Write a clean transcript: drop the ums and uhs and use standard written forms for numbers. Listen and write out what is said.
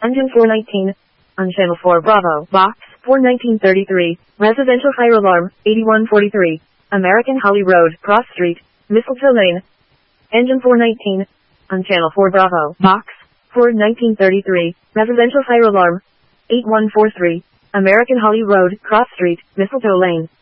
Engine 419. On Channel 4 Bravo, Box 41933, Residential Fire Alarm, 8143. American Holly Road, Cross Street, Mistletoe Lane. Engine 419. On Channel 4 Bravo, Box 41933, Residential Fire Alarm, 8143. American Holly Road, Cross Street, Mistletoe Lane.